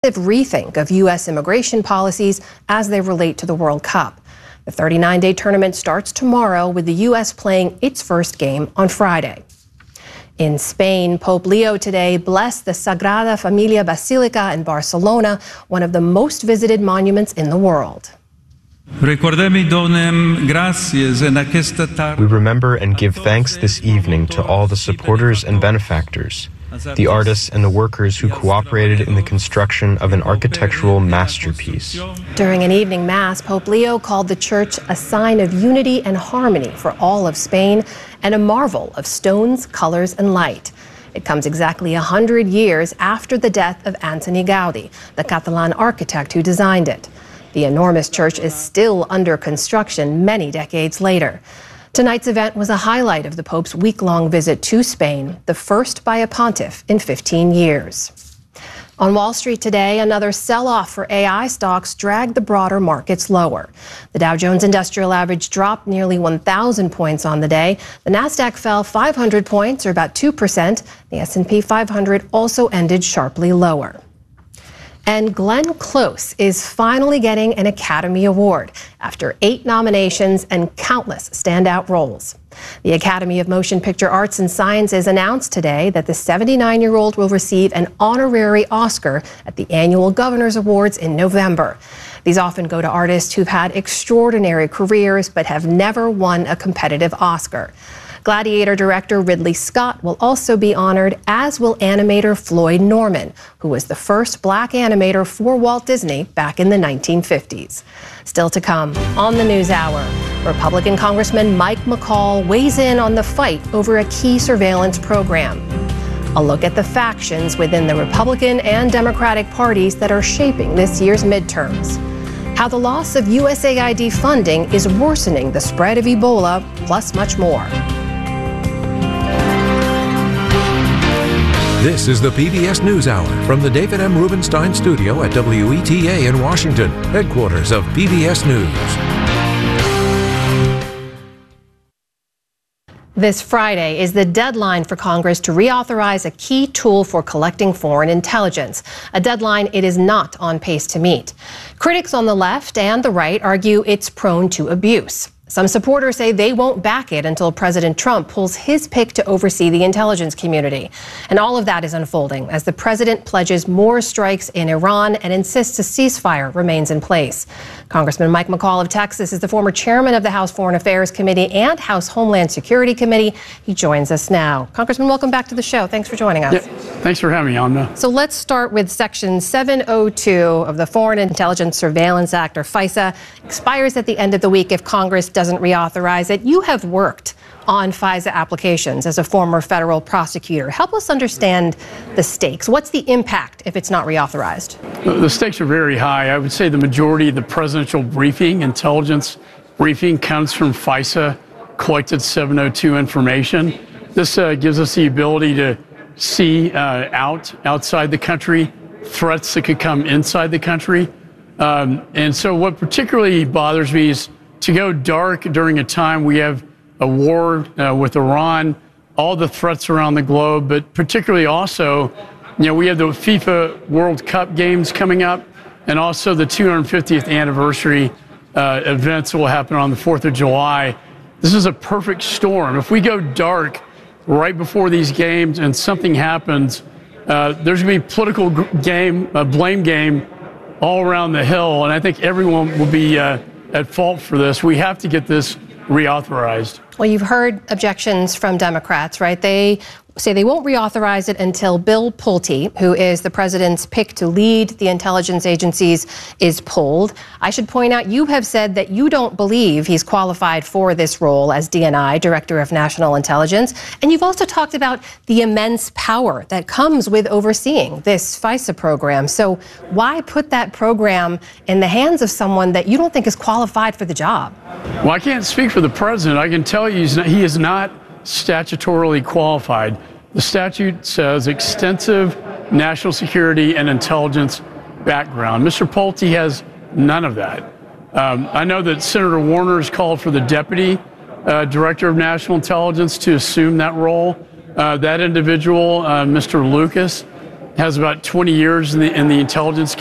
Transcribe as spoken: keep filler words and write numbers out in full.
Rethink of U S immigration policies as they relate to the World Cup. The thirty-nine day tournament starts tomorrow with the U S playing its first game on Friday. In Spain, Pope Leo today blessed the Sagrada Familia Basilica in Barcelona, one of the most visited monuments in the world. We remember and give thanks this evening to all the supporters and benefactors, the artists and the workers who cooperated in the construction of an architectural masterpiece. During an evening mass, Pope Leo called the church a sign of unity and harmony for all of Spain and a marvel of stones, colors, and light. It comes exactly one hundred years after the death of Antoni Gaudi, the Catalan architect who designed it. The enormous church is still under construction many decades later. Tonight's event was a highlight of the Pope's week-long visit to Spain, the first by a pontiff in fifteen years. On Wall Street today, another sell-off for A I stocks dragged the broader markets lower. The Dow Jones Industrial Average dropped nearly one thousand points on the day. The Nasdaq fell five hundred points, or about two percent. The S and P five hundred also ended sharply lower. And Glenn Close is finally getting an Academy Award after eight nominations and countless standout roles. The Academy of Motion Picture Arts and Sciences announced today that the seventy-nine-year-old will receive an honorary Oscar at the annual Governor's Awards in November. These often go to artists who've had extraordinary careers but have never won a competitive Oscar. Gladiator director Ridley Scott will also be honored, as will animator Floyd Norman, who was the first black animator for Walt Disney back in the nineteen fifties. Still to come on the News Hour, Republican Congressman Mike McCaul weighs in on the fight over a key surveillance program. A look at the factions within the Republican and Democratic parties that are shaping this year's midterms. How the loss of U S A I D funding is worsening the spread of Ebola, plus much more. This is the P B S NewsHour from the David M. Rubenstein studio at W E T A in Washington, headquarters of P B S News. This Friday is the deadline for Congress to reauthorize a key tool for collecting foreign intelligence, a deadline it is not on pace to meet. Critics on the left and the right argue it's prone to abuse. Some supporters say they won't back it until President Trump pulls his pick to oversee the intelligence community. And all of that is unfolding as the president pledges more strikes in Iran and insists a ceasefire remains in place. Congressman Mike McCaul of Texas is the former chairman of the House Foreign Affairs Committee and House Homeland Security Committee. He joins us now. Congressman, welcome back to the show. Thanks for joining us. Yeah, thanks for having me on. Uh, so let's start with Section seven oh two of the Foreign Intelligence Surveillance Act, or FISA, expires at the end of the week if Congress doesn't reauthorize it. You have worked on FISA applications as a former federal prosecutor. Help us understand the stakes. What's the impact if it's not reauthorized? The stakes are very high. I would say the majority of the presidential briefing, intelligence briefing, comes from FISA collected seven oh two information. This uh, gives us the ability to see uh, out outside the country threats that could come inside the country. Um, and so what particularly bothers me is to go dark during a time we have a war uh, with Iran, all the threats around the globe, but particularly also, you know, we have the FIFA World Cup games coming up, and also the two hundred fiftieth anniversary uh, events will happen on the fourth of July. This is a perfect storm. If we go dark right before these games and something happens, uh, there's going to be a political game, a blame game all around the Hill, and I think everyone will be uh, at fault for this. We have to get this reauthorized. Well, you've heard objections from Democrats, right? They say they won't reauthorize it until Bill Pulte, who is the president's pick to lead the intelligence agencies, is pulled. I should point out, you have said that you don't believe he's qualified for this role as D N I, Director of National Intelligence. And you've also talked about the immense power that comes with overseeing this FISA program. So why put that program in the hands of someone that you don't think is qualified for the job? Well, I can't speak for the president. I can tell you he's not, he is not statutorily qualified. The statute says extensive national security and intelligence background. Mister Pulte has none of that. Um, I know that Senator Warner has called for the deputy uh, director of national intelligence to assume that role. Uh, that individual, uh, Mister Lucas, has about twenty years in the, in the intelligence